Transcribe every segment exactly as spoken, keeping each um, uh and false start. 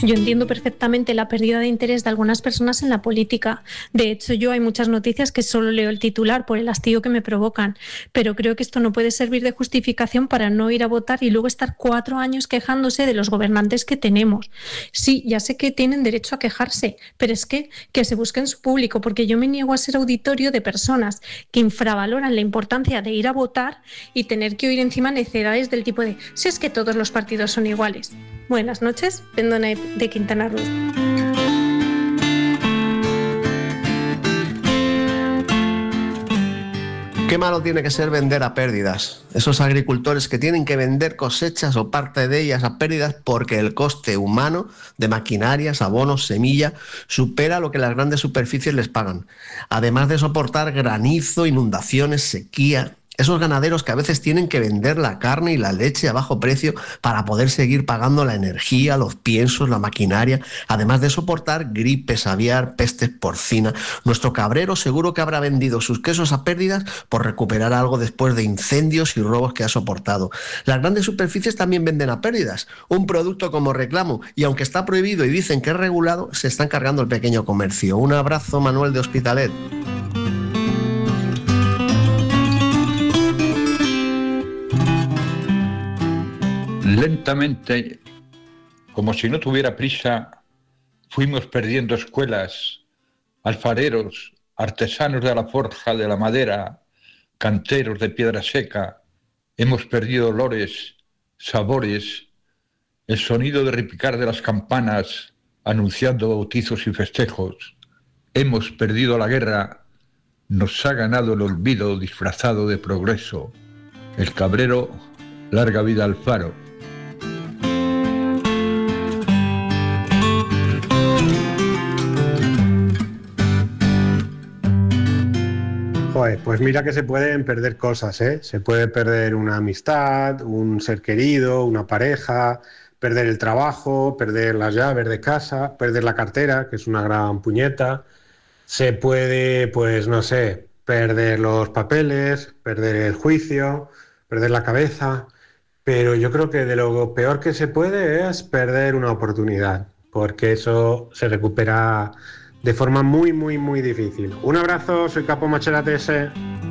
Yo entiendo perfectamente la pérdida de interés de algunas personas en la política. De hecho, yo hay muchas noticias que solo leo el titular por el hastío que me provocan, pero creo que esto no puede servir de justificación para no ir a votar y luego estar cuatro años quejándose de los gobernantes que tenemos. Sí, ya sé que tienen derecho a quejarse, pero es que, que se busquen su público, porque yo me niego a ser auditorio de personas que infravaloran la importancia de ir a votar y tener que oír encima necedades del tipo de si es que todos los partidos son iguales. Buenas noches, Pendona de Quintana Roo. Qué malo tiene que ser vender a pérdidas. Esos agricultores que tienen que vender cosechas o parte de ellas a pérdidas porque el coste humano de maquinarias, abonos, semilla supera lo que las grandes superficies les pagan. Además de soportar granizo, inundaciones, sequía. Esos ganaderos que a veces tienen que vender la carne y la leche a bajo precio para poder seguir pagando la energía, los piensos, la maquinaria, además de soportar gripes aviar, pestes porcina. Nuestro cabrero seguro que habrá vendido sus quesos a pérdidas por recuperar algo después de incendios y robos que ha soportado. Las grandes superficies también venden a pérdidas, un producto como reclamo, y aunque está prohibido y dicen que es regulado, se están cargando el pequeño comercio. Un abrazo, Manuel de Hospitalet. Lentamente, como si no tuviera prisa, fuimos perdiendo escuelas, alfareros, artesanos de la forja, de la madera, canteros de piedra seca. Hemos perdido olores, sabores, el sonido de repicar de las campanas anunciando bautizos y festejos. Hemos perdido la guerra, nos ha ganado el olvido disfrazado de progreso. El cabrero, larga vida al faro. Joder, pues mira que se pueden perder cosas, ¿eh? Se puede perder una amistad, un ser querido, una pareja, perder el trabajo, perder las llaves de casa, perder la cartera, que es una gran puñeta. Se puede, pues no sé, perder los papeles, perder el juicio, perder la cabeza. Pero yo creo que de lo peor que se puede es perder una oportunidad, porque eso se recupera de forma muy, muy, muy difícil. Un abrazo, soy Capo Macheratese.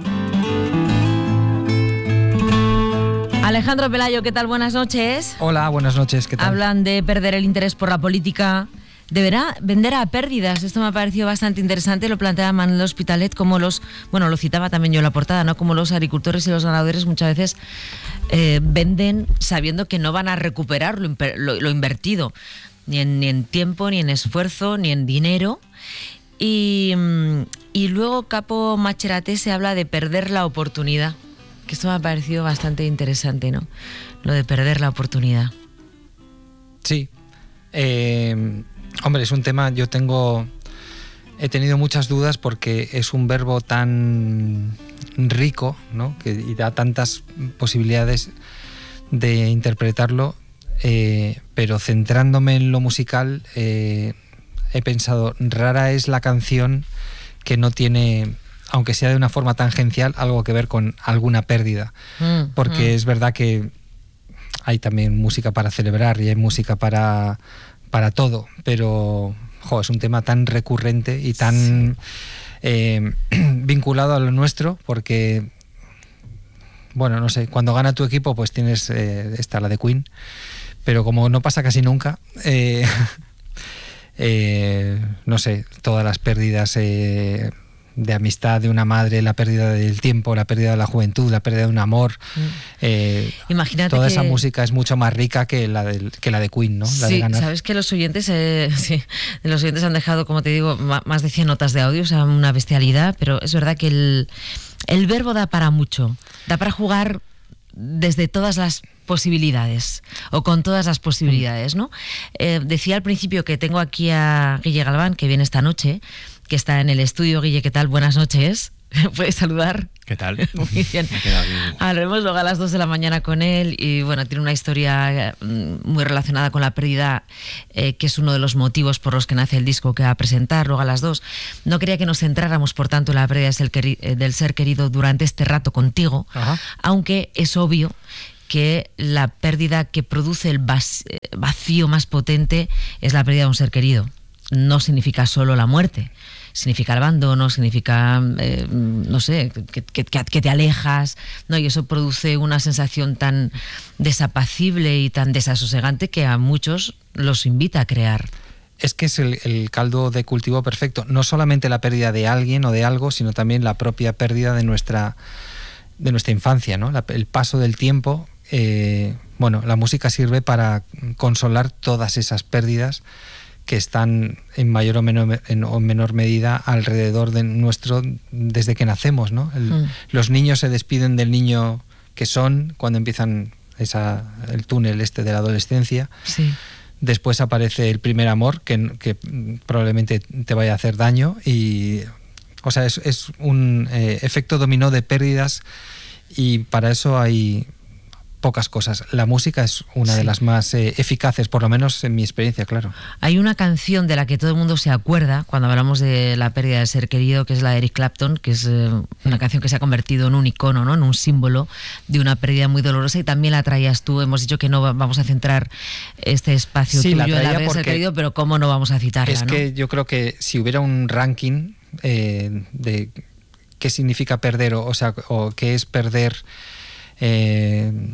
Alejandro Pelayo, ¿qué tal? Buenas noches. Hola, buenas noches, ¿qué tal? Hablan de perder el interés por la política. ¿Deberá vender a pérdidas? Esto me ha parecido bastante interesante. Lo planteaba Manuel Hospitalet, como los, bueno, lo citaba también yo en la portada, ¿no? Como los agricultores y los ganadores muchas veces eh, venden sabiendo que no van a recuperar lo, lo, lo invertido, ni en, ni en tiempo, ni en esfuerzo, ni en dinero. Y, y luego Capo Macheratese habla de perder la oportunidad, que esto me ha parecido bastante interesante, ¿no? Lo de perder la oportunidad. Sí. Eh, hombre, es un tema, yo tengo, he tenido muchas dudas porque es un verbo tan rico, ¿no? Que, y da tantas posibilidades de interpretarlo, eh, pero centrándome en lo musical, eh, he pensado, rara es la canción que no tiene, aunque sea de una forma tangencial, algo que ver con alguna pérdida. Mm, porque mm. es verdad que hay también música para celebrar y hay música para, para todo, pero jo, es un tema tan recurrente y tan sí. eh, vinculado a lo nuestro, porque, bueno, no sé, cuando gana tu equipo, pues tienes eh, esta, la de Queen, pero como no pasa casi nunca, eh, Eh, no sé, todas las pérdidas eh, de amistad de una madre, la pérdida del tiempo, la pérdida de la juventud, la pérdida de un amor. Eh, Imagínate toda que... esa música es mucho más rica que la de, que la de Queen, ¿no? La sí, de ganar. Sabes que los oyentes, eh, sí, los oyentes han dejado, como te digo, más de cien notas de audio, o sea, una bestialidad, pero es verdad que el, el verbo da para mucho, da para jugar desde todas las posibilidades o con todas las posibilidades, ¿no? Eh, decía al principio que tengo aquí a Guille Galván, que viene esta noche, que está en el estudio. Guille, ¿qué tal? Buenas noches. ¿Puedes saludar? ¿Qué tal? Muy bien. Hablaremos luego a las dos de la mañana con él y bueno, tiene una historia muy relacionada con la pérdida, eh, que es uno de los motivos por los que nace el disco que va a presentar luego a las dos. No quería que nos centráramos, por tanto, en la pérdida del ser querido durante este rato contigo. Ajá. Aunque es obvio que la pérdida que produce el vacío más potente es la pérdida de un ser querido. No significa solo la muerte, significa el abandono, significa, eh, no sé, que, que, que te alejas, ¿no? Y eso produce una sensación tan desapacible y tan desasosegante que a muchos los invita a crear. Es que es el, el caldo de cultivo perfecto. No solamente la pérdida de alguien o de algo, sino también la propia pérdida de nuestra, de nuestra infancia, ¿no? La, el paso del tiempo. Eh, bueno, la música sirve para consolar todas esas pérdidas que están en mayor o menor, en, o menor medida alrededor de nuestro desde que nacemos, ¿no? El, mm. Los niños se despiden del niño que son cuando empiezan esa, el túnel este de la adolescencia. Sí. Después aparece el primer amor, que, que probablemente te vaya a hacer daño. Y, o sea, es, es un eh, efecto dominó de pérdidas, y para eso hay pocas cosas. La música es una sí. de las más eh, eficaces, por lo menos en mi experiencia, claro. Hay una canción de la que todo el mundo se acuerda cuando hablamos de la pérdida del ser querido, que es la de Eric Clapton, que es eh, una canción que se ha convertido en un icono, ¿no? En un símbolo de una pérdida muy dolorosa, y también la traías tú. Hemos dicho que no vamos a centrar este espacio sí, tuyo la en la pérdida del ser querido, pero cómo no vamos a citarla, es ¿no? que yo creo que si hubiera un ranking eh, de qué significa perder, o, o sea, o qué es perder eh,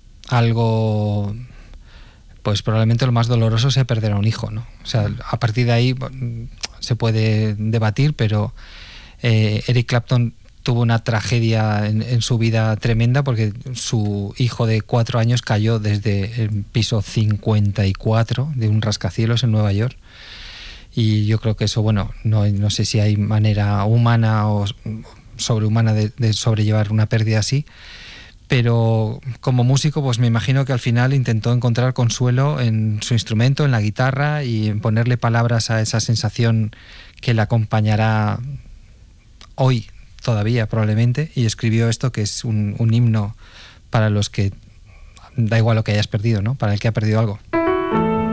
algo, pues probablemente lo más doloroso sea perder a un hijo, ¿no? O sea, a partir de ahí se puede debatir, pero eh, Eric Clapton tuvo una tragedia en, en su vida tremenda, porque su hijo de cuatro años cayó desde el piso cincuenta y cuatro de un rascacielos en Nueva York. Y yo creo que eso, bueno, no, no sé si hay manera humana o sobrehumana de, de sobrellevar una pérdida así, pero como músico pues me imagino que al final intentó encontrar consuelo en su instrumento, en la guitarra, y en ponerle palabras a esa sensación que le acompañará hoy todavía probablemente, y escribió esto, que es un, un himno para los que, da igual lo que hayas perdido, ¿no? Para el que ha perdido algo.